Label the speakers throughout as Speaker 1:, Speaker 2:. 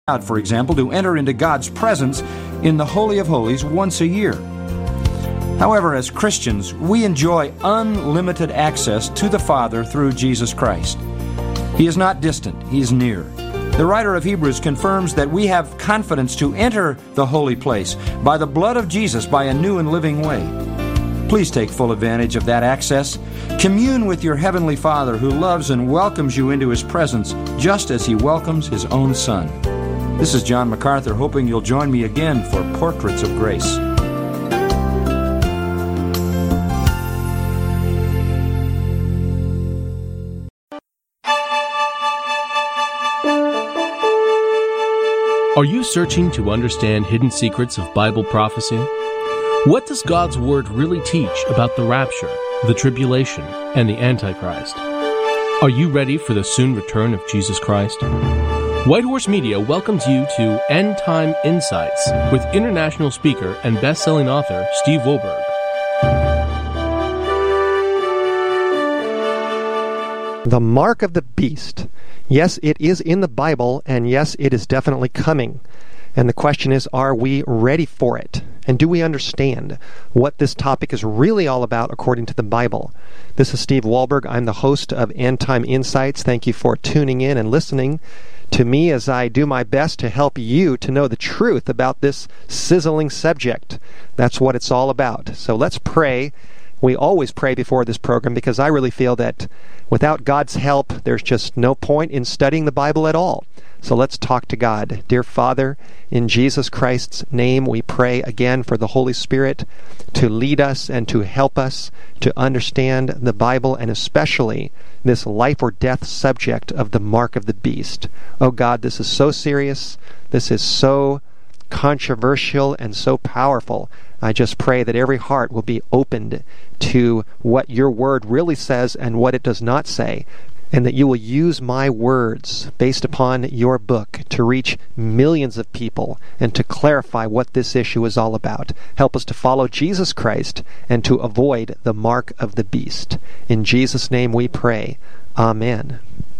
Speaker 1: For example, to enter into God's presence in the Holy of Holies once a year. However, as Christians, we enjoy unlimited access to the Father through Jesus Christ. He is not distant, He is near. The writer of Hebrews confirms that we have confidence to enter the holy place by the blood of Jesus by a new and living way. Please take full advantage of that access. Commune with your Heavenly Father who loves and welcomes you into His presence just as He welcomes His own Son. This is John MacArthur, hoping you'll join me again for Portraits of Grace.
Speaker 2: Are you searching to understand hidden secrets of Bible prophecy? What does God's Word really teach about the rapture, the tribulation, and the Antichrist? Are you ready for the soon return of Jesus Christ? White Horse Media welcomes you to End Time Insights with international speaker and best-selling author Steve Wohlberg.
Speaker 3: The mark of the beast. Yes, it is in the Bible, and yes, it is definitely coming. And the question is, are we ready for it? And do we understand what this topic is really all about according to the Bible? This is Steve Wohlberg. I'm the host of End Time Insights. Thank you for tuning in and listening to me as I do my best to help you to know the truth about this sizzling subject. That's what it's all about. So let's pray. We always pray before this program because I really feel that without God's help, there's just no point in studying the Bible at all. So let's talk to God. Dear Father, in Jesus Christ's name, we pray again for the Holy Spirit to lead us and to help us to understand the Bible, and especially this life or death subject of the mark of the beast. Oh God, this is so serious. This is so controversial and so powerful. I just pray that every heart will be opened to what your word really says and what it does not say, and that you will use my words based upon your book to reach millions of people and to clarify what this issue is all about. Help us to follow Jesus Christ and to avoid the mark of the beast. In Jesus' name we pray. Amen.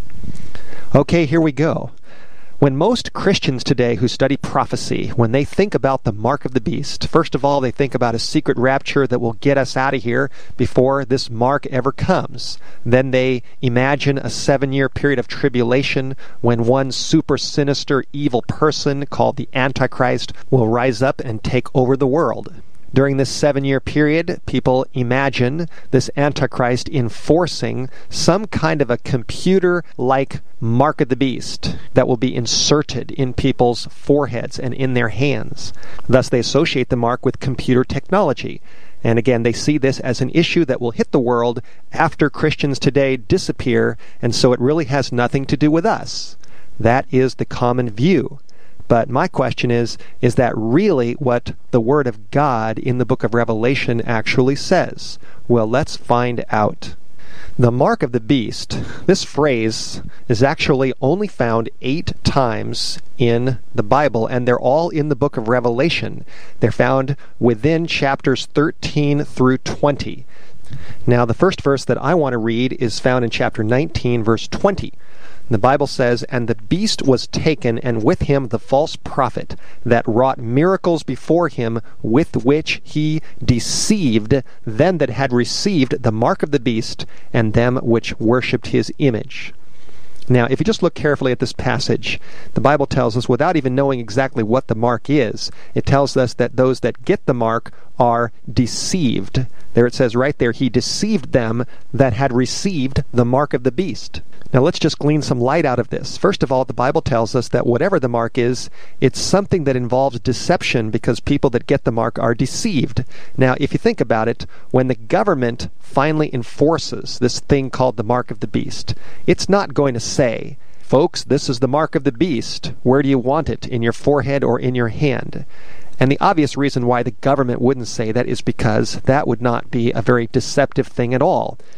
Speaker 3: Okay, here we go. When most Christians today who study prophecy, when they think about the mark of the beast, first of all, they think about a secret rapture that will get us out of here before this mark ever comes. Then they imagine a 7-year period of tribulation when one super sinister evil person called the Antichrist will rise up and take over the world. During this 7-year period, people imagine this Antichrist enforcing some kind of a computer-like mark of the beast that will be inserted in people's foreheads and in their hands. Thus, they associate the mark with computer technology. And again, they see this as an issue that will hit the world after Christians today disappear, and so it really has nothing to do with us. That is the common view. But my question is that really what the Word of God in the book of Revelation actually says? Well, let's find out. The mark of the beast, this phrase is actually only found 8 times in the Bible, and they're all in the book of Revelation. They're found within chapters 13 through 20. Now, the first verse that I want to read is found in chapter 19, verse 20. The Bible says, "And the beast was taken, and with him the false prophet, that wrought miracles before him, with which he deceived them that had received the mark of the beast, and them which worshipped his image." Now, if you just look carefully at this passage, the Bible tells us, without even knowing exactly what the mark is, it tells us that those that get the mark are deceived. There it says right there, he deceived them that had received the mark of the beast. Now let's just glean some light out of this. First of all, the Bible tells us that whatever the mark is, it's something that involves deception because people that get the mark are deceived. Now, if you think about it, when the government finally enforces this thing called the mark of the beast, it's not going to say, "Folks, this is the mark of the beast. Where do you want it? In your forehead or in your hand?" And the obvious reason why the government wouldn't say that is because that would not be a very deceptive thing at all.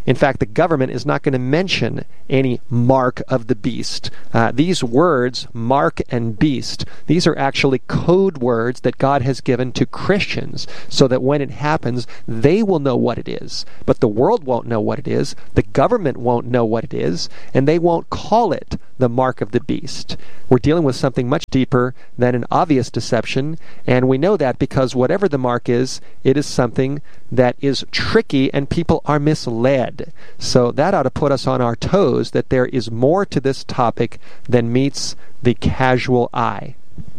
Speaker 3: In fact, the government is not going to mention any mark of the beast. These words, mark and beast, these are actually code words that God has given to Christians so that when it happens, they will know what it is. But the world won't know what it is, the government won't know what it is, and they won't call it the mark of the beast. We're dealing with something much deeper than an obvious deception, and we know that because whatever the mark is, it is something that is tricky and people are misled. So that ought to put us on our toes that there is more to this topic than meets the casual eye.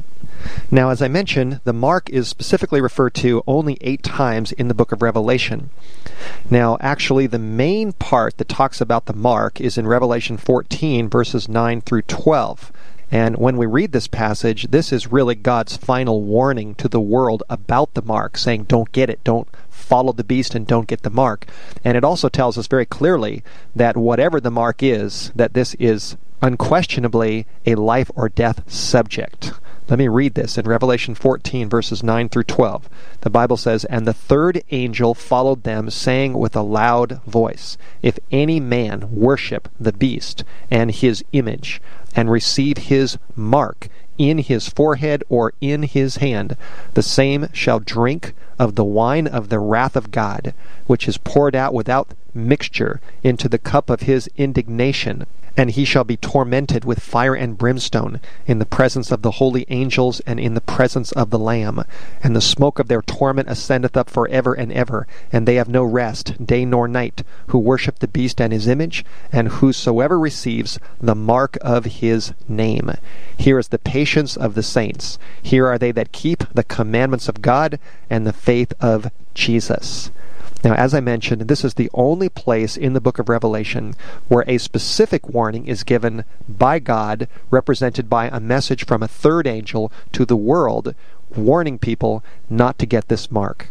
Speaker 3: Now, as I mentioned, the mark is specifically referred to only 8 times in the book of Revelation. Now, actually, the main part that talks about the mark is in Revelation 14, verses 9 through 12. And when we read this passage, this is really God's final warning to the world about the mark, saying, don't get it, don't follow the beast and don't get the mark. And it also tells us very clearly that whatever the mark is, that this is unquestionably a life or death subject. Let me read this in Revelation 14, verses 9 through 12. The Bible says, "And the third angel followed them, saying with a loud voice, If any man worship the beast and his image, and receive his mark in his forehead or in his hand, the same shall drink of the wine of the wrath of God, which is poured out without mixture into the cup of his indignation. And he shall be tormented with fire and brimstone in the presence of the holy angels and in the presence of the Lamb. And the smoke of their torment ascendeth up forever and ever, and they have no rest, day nor night, who worship the beast and his image, and whosoever receives the mark of his name. Here is the patience of the saints. Here are they that keep the commandments of God and the faith of Jesus." Now, as I mentioned, this is the only place in the book of Revelation where a specific warning is given by God, represented by a message from a third angel to the world, warning people not to get this mark.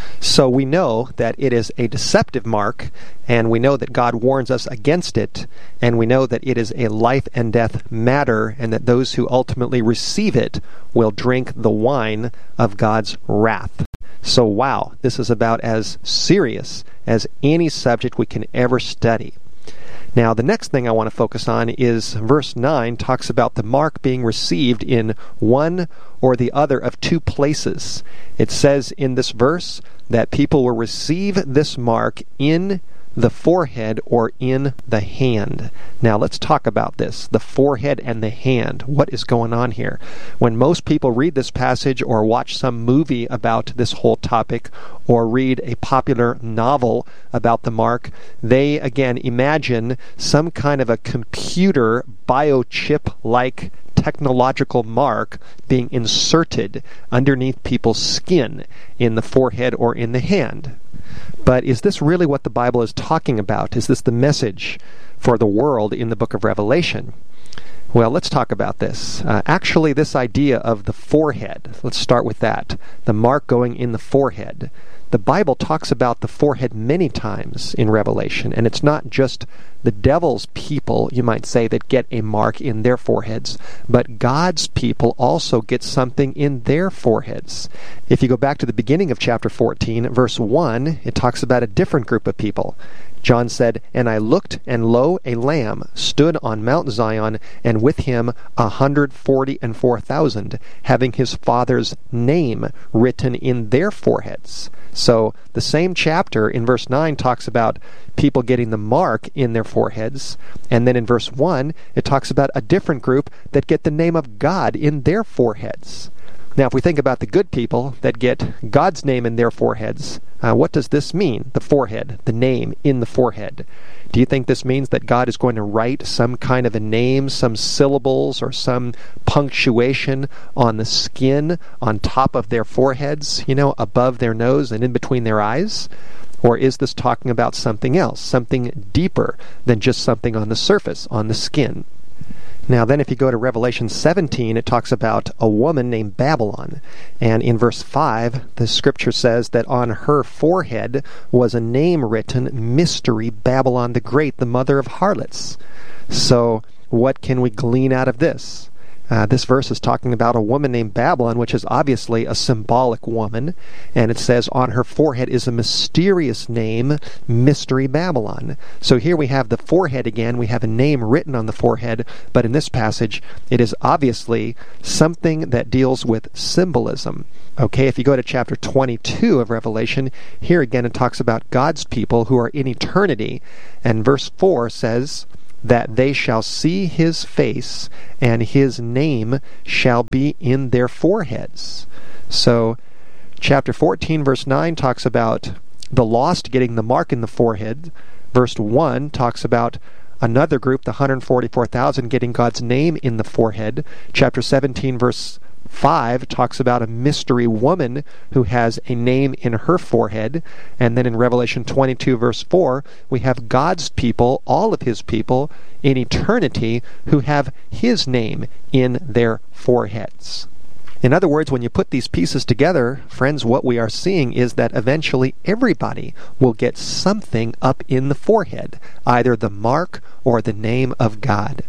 Speaker 3: So we know that it is a deceptive mark, and we know that God warns us against it, and we know that it is a life and death matter, and that those who ultimately receive it will drink the wine of God's wrath. So wow, this is about as serious as any subject we can ever study. Now, the next thing I want to focus on is verse 9 talks about the mark being received in one or the other of 2 places. It says in this verse that people will receive this mark in the forehead or in the hand. Now let's talk about this, the forehead and the hand. What is going on here? When most people read this passage or watch some movie about this whole topic or read a popular novel about the mark, they again imagine some kind of a computer biochip-like technological mark being inserted underneath people's skin in the forehead or in the hand. But is this really what the Bible is talking about? Is this the message for the world in the book of Revelation? Well, let's talk about this. Actually, this idea of the forehead, let's start with that. The mark going in the forehead. The Bible talks about the forehead many times in Revelation, and it's not just the devil's people, you might say, that get a mark in their foreheads, but God's people also get something in their foreheads. If you go back to the beginning of chapter 14, verse 1, it talks about a different group of people. John said, "And I looked, and lo, a lamb stood on Mount Zion, and with him 144,000, having his Father's name written in their foreheads." So the same chapter in verse 9 talks about people getting the mark in their foreheads, and then in verse 1 it talks about a different group that get the name of God in their foreheads. Now, if we think about the good people that get God's name in their foreheads, what does this mean, the forehead, the name in the forehead? Do you think this means that God is going to write some kind of a name, some syllables, or some punctuation on the skin on top of their foreheads, above their nose and in between their eyes? Or is this talking about something else, something deeper than just something on the surface, on the skin? Now then, if you go to Revelation 17, it talks about a woman named Babylon. And in verse 5, the scripture says that on her forehead was a name written, Mystery Babylon the Great, the mother of harlots. So what can we glean out of this? This verse is talking about a woman named Babylon, which is obviously a symbolic woman, and it says on her forehead is a mysterious name, Mystery Babylon. So here we have the forehead again. We have a name written on the forehead, but in this passage, it is obviously something that deals with symbolism. Okay, if you go to chapter 22 of Revelation, here again it talks about God's people who are in eternity, and verse 4 says that they shall see his face, and his name shall be in their foreheads. So, chapter 14, verse 9 talks about the lost getting the mark in the forehead. Verse 1 talks about another group, the 144,000, getting God's name in the forehead. Chapter 17, verse 5 talks about a mystery woman who has a name in her forehead. And then in Revelation 22 verse 4, we have God's people, all of his people, in eternity who have his name in their foreheads. In other words, when you put these pieces together, friends, what we are seeing is that eventually everybody will get something up in the forehead, either the mark or the name of God.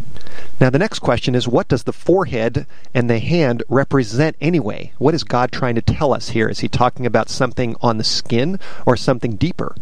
Speaker 3: Now the next question is, what does the forehead and the hand represent anyway? What is God trying to tell us here? Is he talking about something on the skin or something deeper?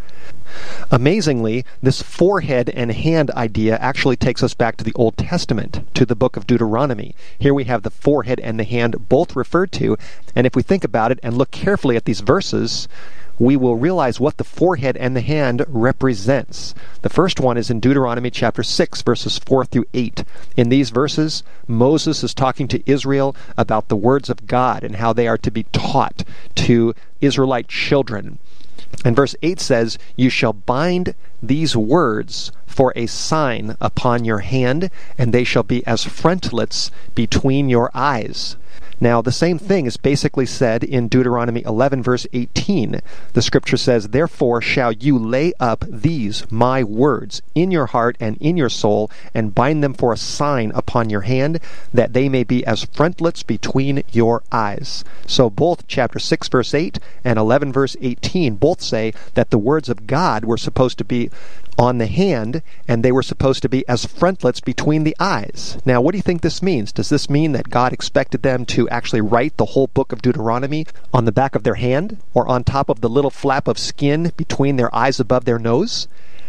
Speaker 3: Amazingly, this forehead and hand idea actually takes us back to the Old Testament, to the book of Deuteronomy. Here we have the forehead and the hand both referred to, and if we think about it and look carefully at these verses, we will realize what the forehead and the hand represents. The first one is in Deuteronomy chapter 6, verses 4 through 8. In these verses, Moses is talking to Israel about the words of God and how they are to be taught to Israelite children. And verse 8 says, "You shall bind these words for a sign upon your hand, and they shall be as frontlets between your eyes." Now, the same thing is basically said in Deuteronomy 11, verse 18. The scripture says, "Therefore shall you lay up these my words in your heart and in your soul, and bind them for a sign upon your hand, that they may be as frontlets between your eyes." So both chapter 6, verse 8 and 11, verse 18 both say that the words of God were supposed to be on the hand, and they were supposed to be as frontlets between the eyes. Now, what do you think this means? Does this mean that God expected them to actually write the whole book of Deuteronomy on the back of their hand, or on top of the little flap of skin between their eyes above their nose?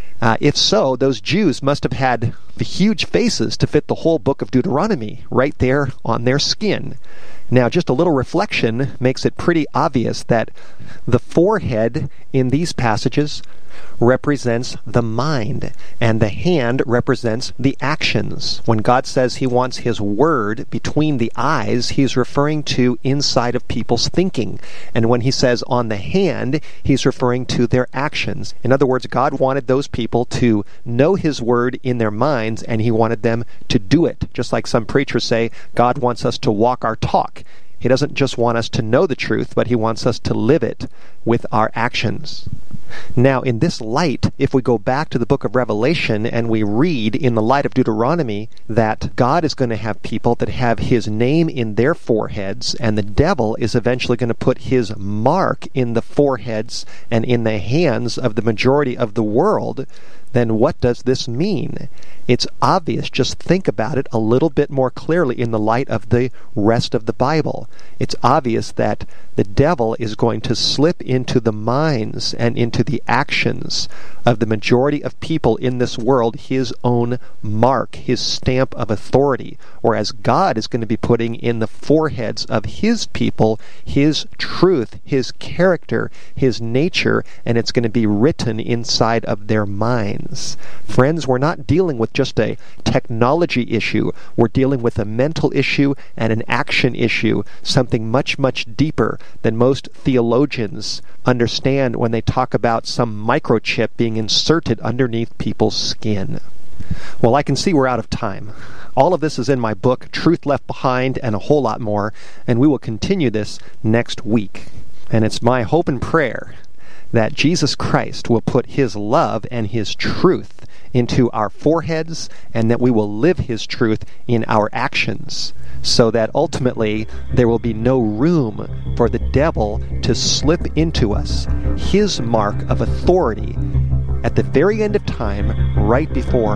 Speaker 3: If so, those Jews must have had the huge faces to fit the whole book of Deuteronomy right there on their skin. Now, just a little reflection makes it pretty obvious that the forehead in these passages represents the mind, and the hand represents the actions. When God says he wants his word between the eyes, he's referring to inside of people's thinking. And when he says on the hand, he's referring to their actions. In other words, God wanted those people to know his word in their minds, and he wanted them to do it. Just like some preachers say, God wants us to walk our talk. He doesn't just want us to know the truth, but he wants us to live it with our actions. Now, in this light, if we go back to the book of Revelation and we read in the light of Deuteronomy that God is going to have people that have his name in their foreheads, and the devil is eventually going to put his mark in the foreheads and in the hands of the majority of the world, then what does this mean? It's obvious. Just think about it a little bit more clearly in the light of the rest of the Bible. It's obvious that the devil is going to slip into the minds and into the actions of the majority of people in this world his own mark, his stamp of authority, whereas God is going to be putting in the foreheads of his people his truth, his character, his nature, and it's going to be written inside of their minds. Friends, we're not dealing with just a technology issue. We're dealing with a mental issue and an action issue, something much, much deeper than most theologians understand when they talk about some microchip being inserted underneath people's skin. Well, I can see we're out of time. All of this is in my book, Truth Left Behind, and a whole lot more, and we will continue this next week. And it's my hope and prayer that Jesus Christ will put his love and his truth into our foreheads, and that we will live his truth in our actions, so that ultimately there will be no room for the devil to slip into us his mark of authority at the very end of time, right before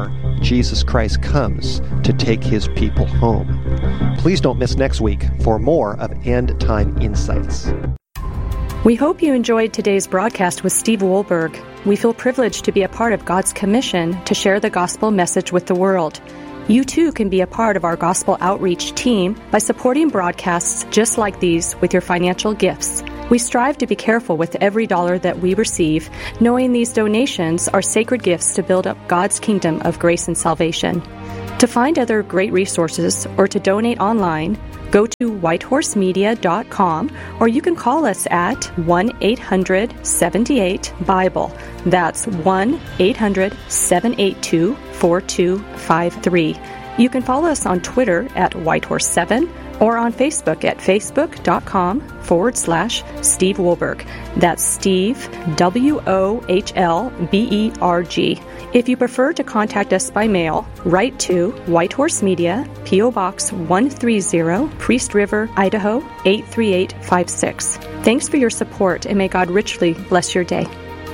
Speaker 3: Jesus Christ comes to take his people home. Please don't miss next week for more of End Time Insights.
Speaker 4: We hope you enjoyed today's broadcast with Steve Wohlberg. We feel privileged to be a part of God's commission to share the gospel message with the world. You too can be a part of our gospel outreach team by supporting broadcasts just like these with your financial gifts. We strive to be careful with every dollar that we receive, knowing these donations are sacred gifts to build up God's kingdom of grace and salvation. To find other great resources or to donate online, go to whitehorsemedia.com, or you can call us at 1-800-78-BIBLE. That's 1-800-782-4253. You can follow us on Twitter at Whitehorse7 or on Facebook at facebook.com/Steve Wohlberg. That's Steve, Wohlberg. If you prefer to contact us by mail, write to White Horse Media, P.O. Box 130, Priest River, Idaho 83856. Thanks for your support, and may God richly bless your day.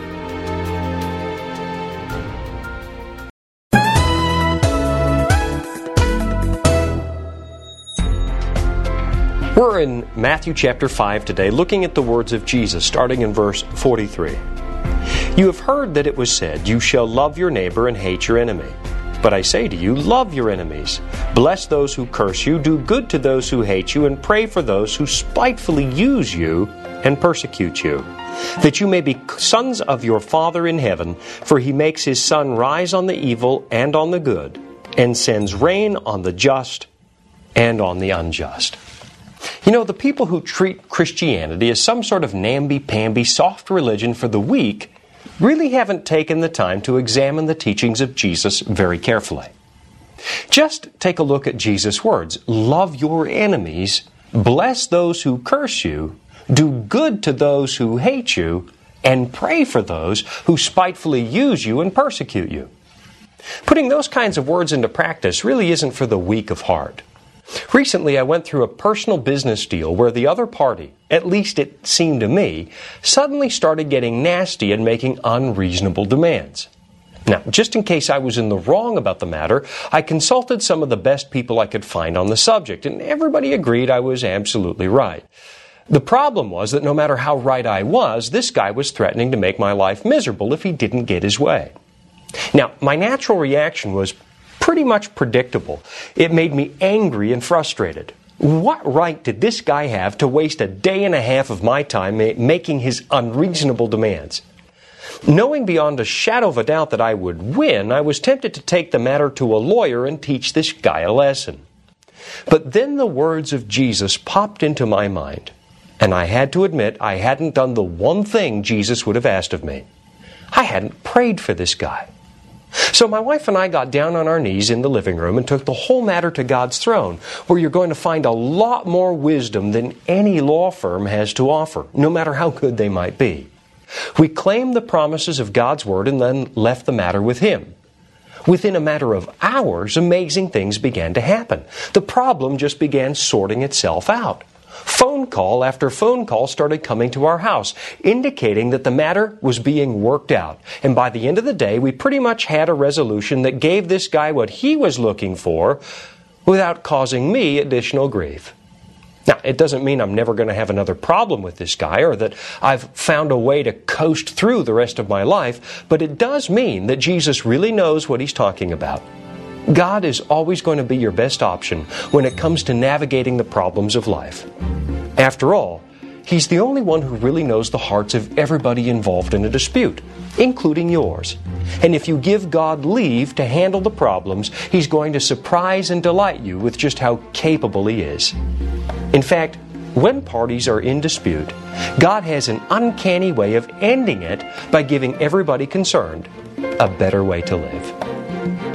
Speaker 5: We're in Matthew chapter 5 today, looking at the words of Jesus, starting in verse 43. You have heard that it was said, you shall love your neighbor and hate your enemy. But I say to you, love your enemies. Bless those who curse you, do good to those who hate you, and pray for those who spitefully use you and persecute you, that you may be sons of your Father in heaven, for he makes his sun rise on the evil and on the good, and sends rain on the just and on the unjust. You know, the people who treat Christianity as some sort of namby-pamby soft religion for the weak really haven't taken the time to examine the teachings of Jesus very carefully. Just take a look at Jesus' words. Love your enemies, bless those who curse you, do good to those who hate you, and pray for those who spitefully use you and persecute you. Putting those kinds of words into practice really isn't for the weak of heart. Recently, I went through a personal business deal where the other party, at least it seemed to me, suddenly started getting nasty and making unreasonable demands. Now, just in case I was in the wrong about the matter, I consulted some of the best people I could find on the subject, and everybody agreed I was absolutely right. The problem was that no matter how right I was, this guy was threatening to make my life miserable if he didn't get his way. Now, my natural reaction was pretty much predictable. It made me angry and frustrated. What right did this guy have to waste a day and a half of my time making his unreasonable demands? Knowing beyond a shadow of a doubt that I would win, I was tempted to take the matter to a lawyer and teach this guy a lesson. But then the words of Jesus popped into my mind, and I had to admit I hadn't done the one thing Jesus would have asked of me. I hadn't prayed for this guy. So my wife and I got down on our knees in the living room and took the whole matter to God's throne, where you're going to find a lot more wisdom than any law firm has to offer, no matter how good they might be. We claimed the promises of God's Word and then left the matter with Him. Within a matter of hours, amazing things began to happen. The problem just began sorting itself out. Phone call after phone call started coming to our house, indicating that the matter was being worked out. And by the end of the day, we pretty much had a resolution that gave this guy what he was looking for without causing me additional grief. Now, it doesn't mean I'm never going to have another problem with this guy or that I've found a way to coast through the rest of my life, but it does mean that Jesus really knows what He's talking about. God is always going to be your best option when it comes to navigating the problems of life. After all, He's the only one who really knows the hearts of everybody involved in a dispute, including yours. And if you give God leave to handle the problems, He's going to surprise and delight you with just how capable He is. In fact, when parties are in dispute, God has an uncanny way of ending it by giving everybody concerned a better way to live.